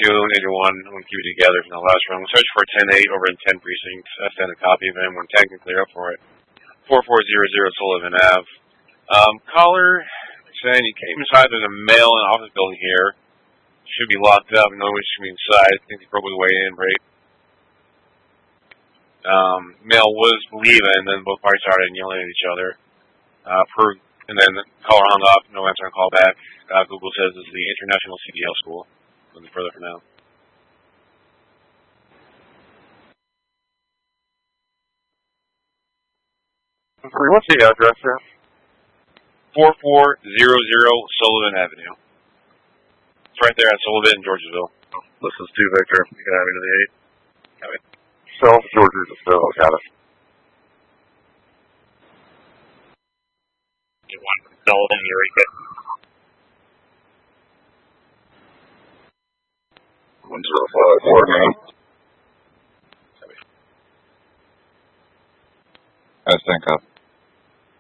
82, 81, we'll keep it together from the last round. We'll search for 10-8 over in 10 precinct. Send a copy of him when 10 can clear up for it. 4400 Sullivan Ave. Caller saying he came inside. There's a male in an office building here. Should be locked up. No one should be inside. I think he broke his way in, right? Male was leaving, and then both parties started yelling at each other. And then the caller hung up. No answer and call back. Google says it's the International CDL School. Nothing further for now. What's the address here? 4400 Sullivan Avenue. It's right there at Sullivan in Georgesville. This is 2 Victor. You can have me to the 8. Got it. South Georgesville. Got it. You want Sullivan, Eureka. 10549. I think up.